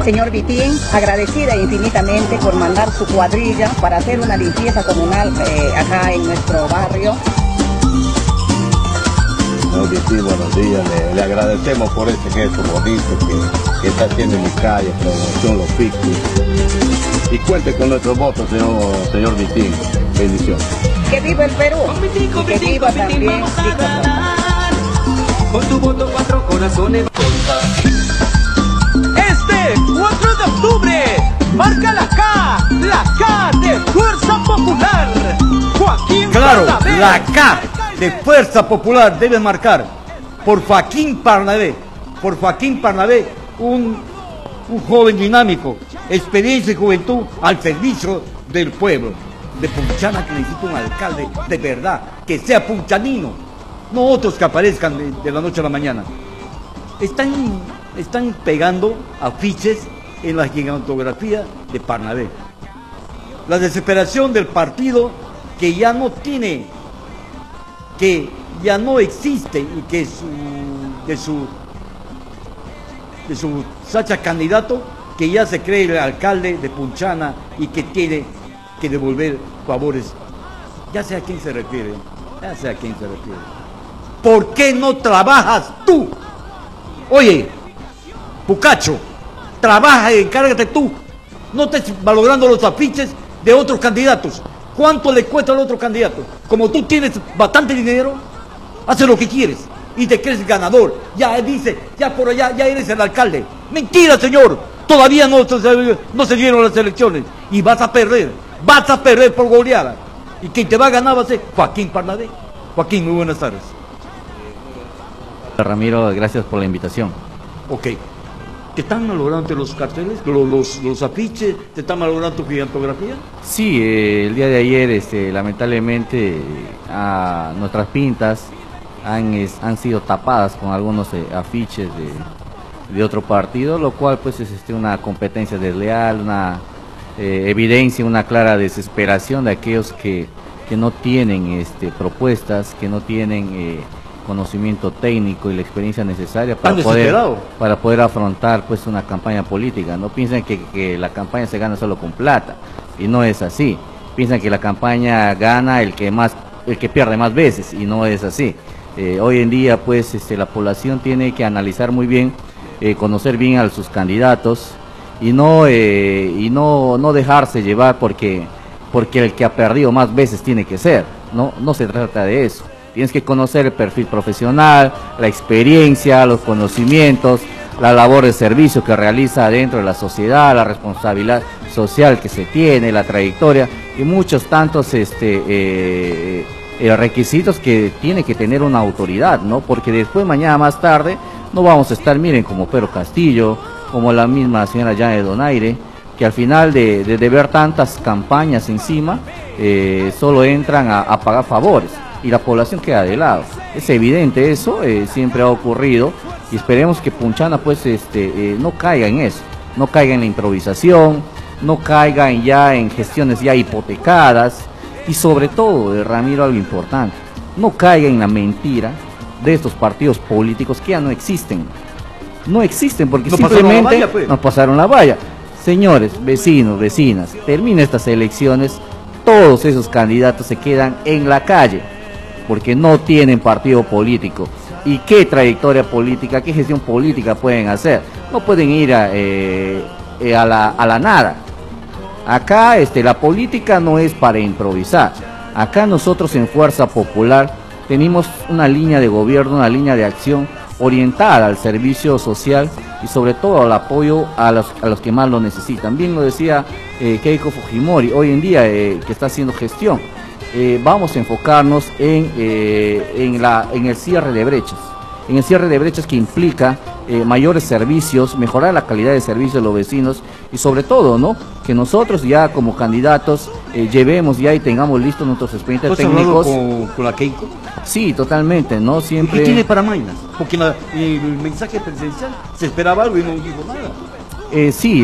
Señor Vitín, agradecida infinitamente por mandar su cuadrilla para hacer una limpieza comunal acá en nuestro barrio. Señor Vitín, buenos días. Le agradecemos por este gesto bonito que está haciendo en mi calle, promoción Los Picos. Y cuente con nuestros votos, señor Vitín. Bendiciones. Que viva el Perú. Y que viva también Nicolás. Con tu voto 4 corazones. Este 4 de octubre marca la K de Fuerza Popular. Joaquín Claro, Parnavé. la K de Fuerza Popular debe marcar por Joaquín Parnavé. Por Joaquín Parnavé, un joven dinámico, experiencia y juventud al servicio del pueblo. De Punchana, que necesita un alcalde de verdad, que sea punchanino, no otros que aparezcan de la noche a la mañana. Están pegando afiches en la gigantografía de Parnavé. La desesperación del partido que ya no tiene, que ya no existe y que de su sacha candidato, que ya se cree el alcalde de Punchana y que tiene que devolver favores. Ya sé a quién se refiere, ya sé a quién se refiere. ¿Por qué no trabajas tú? Oye, Pucacho, trabaja y encárgate tú. No estés valorando los afiches de otros candidatos. ¿Cuánto le cuesta al otro candidato? Como tú tienes bastante dinero, haces lo que quieres y te crees ganador. Ya dice, ya por allá, ya eres el alcalde. Mentira, señor. Todavía no se dieron las elecciones y vas a perder por goleada. Y quien te va a ganar va a ser Joaquín Parnavé. Joaquín, muy buenas tardes. Ramiro, gracias por la invitación. Ok. ¿Te están malogrando los carteles, los afiches? ¿Te están malogrando tu gigantografía? Sí, el día de ayer, lamentablemente, nuestras pintas han sido tapadas con algunos afiches de otro partido, lo cual pues es una competencia desleal, una evidencia, una clara desesperación de aquellos que no tienen propuestas, que no tienen conocimiento técnico y la experiencia necesaria para poder afrontar pues una campaña política. No piensan que la campaña se gana solo con plata, y no es así. Piensan que la campaña gana el que pierde más veces, y no es así. Hoy en día pues la población tiene que analizar muy bien, conocer bien a sus candidatos y no dejarse llevar porque el que ha perdido más veces tiene que ser. No se trata de eso. Tienes que conocer el perfil profesional, la experiencia, los conocimientos, la labor de servicio que realiza dentro de la sociedad, la responsabilidad social que se tiene, la trayectoria y muchos tantos requisitos que tiene que tener una autoridad, ¿no? Porque después, mañana más tarde, no vamos a estar, miren, como Pedro Castillo, como la misma señora Janet Donaire, que al final de ver tantas campañas encima, solo entran a pagar favores. Y la población queda de lado. Es evidente eso, siempre ha ocurrido, y esperemos que Punchana pues no caiga en eso, no caiga en la improvisación, no caiga ya en gestiones ya hipotecadas, y sobre todo, Ramiro, algo importante, no caiga en la mentira de estos partidos políticos que ya no existen. No existen porque simplemente nos pasaron la valla. Señores, vecinos, vecinas, termina estas elecciones, todos esos candidatos se quedan en la calle, porque no tienen partido político. ¿Y qué trayectoria política, qué gestión política pueden hacer? No pueden ir a la nada. Acá la política no es para improvisar. Acá nosotros en Fuerza Popular tenemos una línea de gobierno, una línea de acción orientada al servicio social y sobre todo al apoyo a los que más lo necesitan. Bien lo decía Keiko Fujimori, hoy en día que está haciendo gestión. Vamos a enfocarnos en el cierre de brechas. En el cierre de brechas que implica mayores servicios, mejorar la calidad de servicio de los vecinos y sobre todo, ¿no?, que nosotros ya como candidatos llevemos ya y tengamos listos nuestros expedientes técnicos. ¿Con la Keiko? Sí, totalmente, ¿no? Siempre. ¿Qué tiene para mañana? Porque el mensaje presidencial se esperaba algo y no dijo nada. Sí.